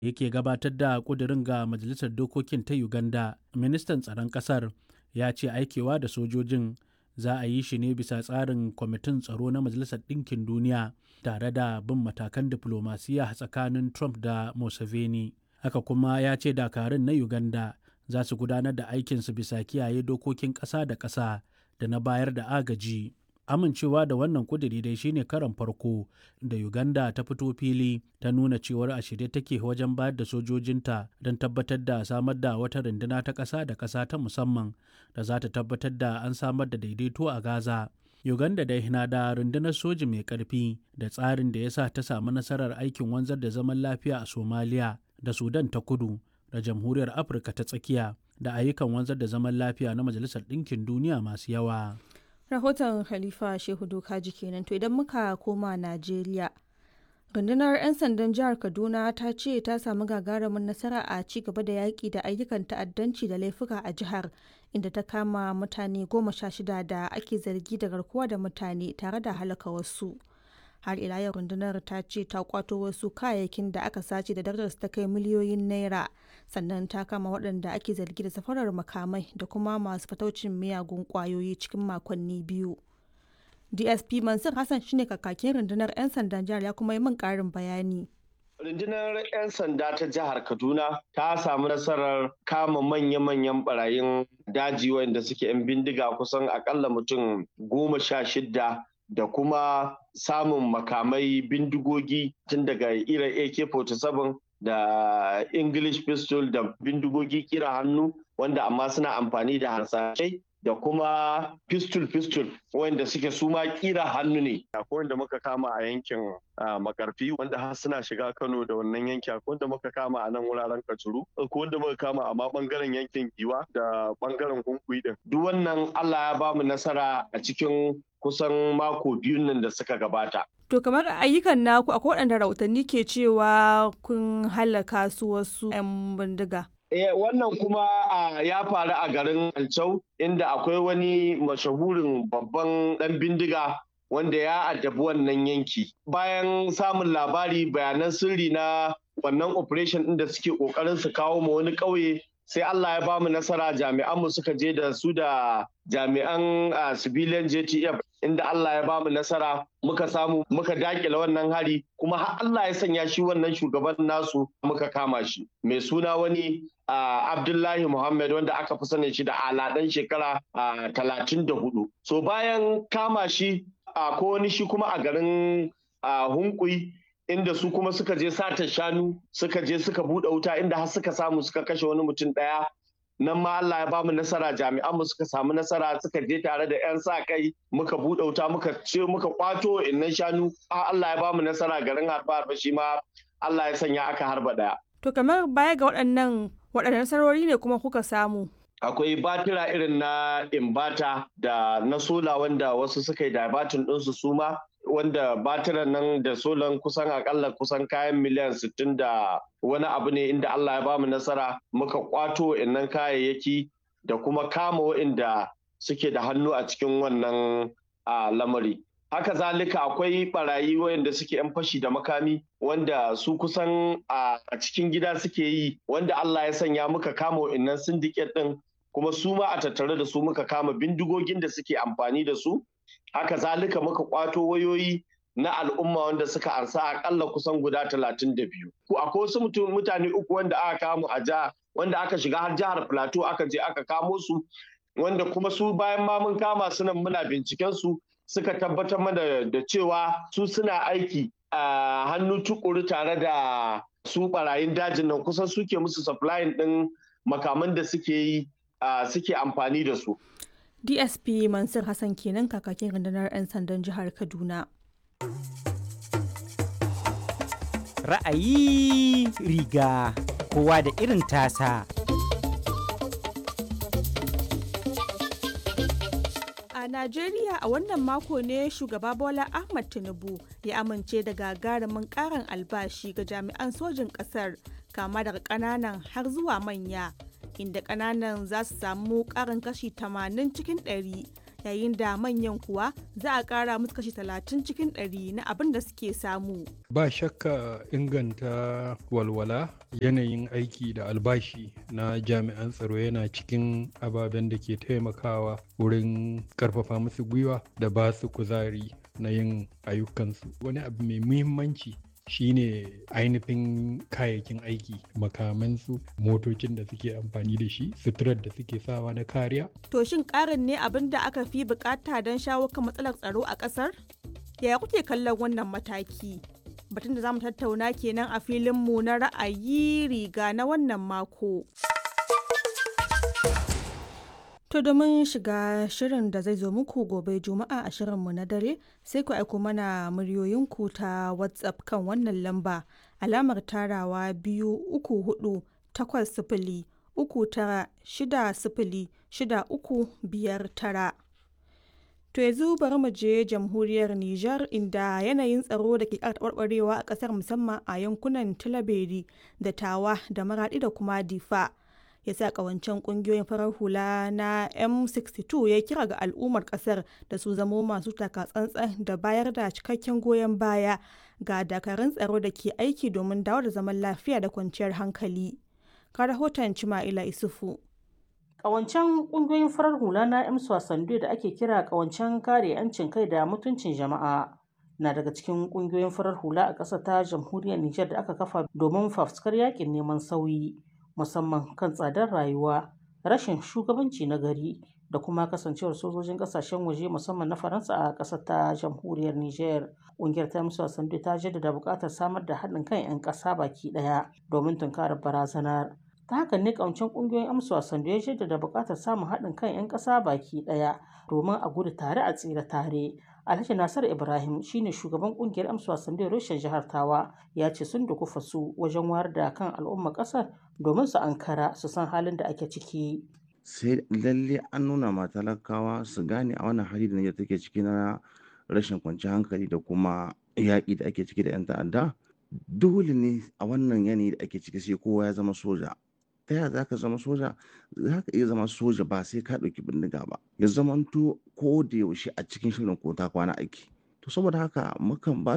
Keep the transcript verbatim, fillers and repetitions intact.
Yake gabatar da ƙudurin ga Majalisar Dokokin ta Uganda, ministan tsaron ƙasar ya ce aikewa da sojojin za a yi shi ne bisa tsarin Kwamitin Tsaro na Majalisar Ɗinkin Duniya tare da bin matakan diflomasiyya tsakanin Trump da Museveni. Haka kuma ya ce dakarun na Uganda za su gudanar da aikinsu bisa kiyaye dokokin ƙasa da ƙasa da na bayar da agaji. Amincewa da wannan kuduri dai shine karon farko da Uganda ta fito fili ta nuna cewar a shirye take wajen bayar da sojojinta don tabbatar da samar da wata runduna ta ƙasa da ƙasa ta musamman da za ta tabbatar da an samar da daidaito a Gaza. Uganda dai na da rundunar soji mai ƙarfi da tsarin da ya sa ta samu nasarar aikin wanzar da zaman lafiya a Somalia da Sudan ta kudu da Jamhuriyar Afirka ta tsakiya da ayyukan wanzar da zaman lafiya na Majalisar Ɗinkin Duniya masu yawa. Rahoton Khalifa Shehu Dokaji kenan. To idan muka koma Najeriya, rundunar 'yan sandan jihar Kaduna ta ce ta samu gagarumin nasara a ci gaba da yaƙi da ayyukan ta'addanci da laifuka a jihar, inda ta kama mutane goma sha shida da ake zargi da garkuwa da mutane tare da halaka wasu. Har ila yau rundunar ta ce ta kwato wasu kayayyakin da aka sace da darajarsu ta kai miliyoyin naira, sannan ta kama waɗanda ake zargi da safarar makamai da kuma masu fataucin miyagun ƙwayoyi cikin makonni biyu. D S P Mansur Hassan shine kakakin rundunar 'yan sandan jihar ya kuma yi min ƙarin bayani. Rundunar 'yan sanda ta jihar Kaduna ta samu nasarar kama manya-manyan barayin daji wanda suke 'yan bindiga kusan akalla mutum goma sha shidda da kuma samun makamai bindigogi tun daga irin A K forty-seven da English pistol da bindigogi kira hannu wanda amma suna amfani da harsashai da kuma pistol pistol wanda suke suma kira hannu ne. Akwai wanda muka kama a yankin makarfi wanda har suna shiga Kano da wannan yanki, akwai wanda muka kama a nan wuraren Kajuru, akwai wanda muka kama a ma bangaren yankin Giwa da bangaren Hunkuyi din. Duk wannan Allah ya bamu nasara a cikin kusan mako biyun nan da suka gabata. To kamar ayyukan naku akwai waɗanda rahotanni ke cewa kun halaka su wasu 'yan bindiga. Eh, wannan kuma uh, ya faru a garin Ancau inda akwai wani mashahurin babban ɗan bindiga wanda ya addabi wannan yanki. Bayan samun labari bayanan sirri na wannan operation ɗin da suke ƙoƙarin su kawo ma wani ƙauye, sai Allah ya bamu nasara jami'anmu suka je da su da jami'an uh, civilian J T F inda Allah ya bamu nasara muka samu muka dakile wannan hari kuma har Allah ya sanya shi wannan shugaban nasu muka kama shi mai suna wani uh, Abdullahi Muhammad wanda aka fi sanin shi da aladan shekara uh, talatin da hudu. So bayan kama shi uh, ko wani shi kuma a garin uh, Hunkuyi inda su kuma suka je sata shanu suka je suka buɗe wuta inda har suka samu suka kashe wani mutum ɗaya. Nan ma Allah ya bamu nasara jami'an mu suka samu nasara suka je tare da 'yan sa kai muka buɗe wuta muka ce muka kwato innan shanu. Allah ya bamu nasara garin harba harba shi ma Allah ya sanya aka harba ɗaya. To kamar baya ga waɗannan waɗannan nasarori ne kuma kuka samu? Akwai batira irin na imbata da na sola wanda wasu suka yi dabatin ɗinsu su ma wanda batiran nan da solan kusan akalla kusan kayan miliyan sittin da wani abu ne inda Allah ya bamu nasara muka kwato innan kayayyaki da kuma kama waɗanda suke da hannu a cikin wannan lamari. Haka zalika akwai barayi waɗanda suke 'yan fashi da makami wanda su kusan a cikin gida suke yi wanda Allah ya sanya muka kama waɗannan syndicate ɗin kuma su ma a tattare da su muka kama bindigogin da suke amfani da su. Haka zalika muka kwato wayoyi na al'umma wanda suka ansa akalla kusan guda talatin da biyu. Akwai wasu mutum mutane uku wanda aka kamo a jiha wanda aka shiga har jihar Plateau aka je aka kamo su wanda kuma su bayan ma mun kama su nan muna binciken su suka tabbatar mana da cewa su suna aiki a hannu tukuru tare da su barayin dajin nan kusan suke musu supplying din makaman da suke yi suke amfani da su. D S P Mansur Hassan kenan kakakin rundunar 'yan sandan jihar Kaduna. Ra'ayi riga kowa da irin tasa. A Najeriya a wannan mako ne shugaba Bola Ahmed Tinubu ya amince da gagarumin karin albashi ga jami'an sojin ƙasar kama daga ƙananan har zuwa manya. Inda ƙananan za su samu ƙarin kashi tamanin cikin ɗari yayin da manyan kuwa za a ƙara musu kashi talatin cikin ɗari na abin da suke samu. Ba shakka inganta walwala, yanayin aiki da albashi na jami'an tsaro yana cikin ababen da ke taimakawa wurin ƙarfafa musu gwiwa da ba su kuzari na yin ayyukansu. Wani abu mai muhimmanci shine ainihin kayayyakin aiki, makamansu, motocin da suke amfani da shi, suturar da suke sawa na kariya. To shin ƙarin ne abin da aka fi bukata don shawo kan matsalar tsaro a ƙasar? Yaya kuke kallon wannan mataki? Batun da za mu tattauna kenan a filinmu na ra'ayi riga na wannan mako. To domin shiga shirin da zai zo muku gobe Juma'a a shirinmu na dare sai ku aiko mana muryoyinku ta WhatsApp kan wannan lamba alamar tarawa biyu uku hudu takwas sifili uku tara shida sifili shida uku biyar tara. To yanzu bari mu je jamhuriyar Nijar inda yanayin tsaro da ke ƙara taɓarɓarewa a ƙasar musamman a yankunan Tilaberi da Tawa da Maraɗi da kuma Difa. Ya sa kawancen kungiyoyin farar hula na M sixty two ya kira ga al'ummar kasar da su zamo masu takatsantsan da bayar da cikakken goyon baya ga dakarun tsaro da ke aiki domin dawo da zaman lafiya da kwanciyar hankali. Ka rahoton Cima'ila Isufu. Kawancen kungiyoyin farar hula na M sixty da ake kira kawancen kare 'yancin kai da mutuncin jama'a na daga cikin kungiyoyin farar hula a ƙasar ta jamhuriyar Nijar da aka kafa domin fafuskar yakin neman sauyi. Musamman kan tsadar rayuwa, rashin shugabanci na gari da kuma kasancewar sojojin kasashen waje musamman na Faransa a ƙasar ta jamhuriyar Nijar. Ƙungiyar ta M sixty ta jaddada buƙatar samar da haɗin kan 'yan ƙasa baki ɗaya domin tunkarar barazanar. Ta haka ne ƙawancen ƙungiyoyin M sixty ya jaddada buƙatar samun haɗin kan 'yan ƙasa baki ɗaya domin a gudu tare a tsira tare. Alhaji Nasir Ibrahim shine shugaban kungiyar M sixty reshen jihar Tawa ya ce sun dukufa su wajen wayar da kan al'ummar kasar domin su ankara su san halin da ake ciki. Sai lalle an nuna ma talakawa su gane a wannan hali da Nijar take ciki na rashin kwanciyar hankali da kuma yaƙi da ake ciki da 'yan ta'adda. Dole ne a wannan yanayi da ake ciki sai kowa ya zama soja. Ta yaya za ka zama soja? Za ka iya zama soja ba sai ka ɗauki bindiga ba. Ya zamanto ko da yaushe a cikin shirin ko ta kwana aiki. To saboda haka mukan ba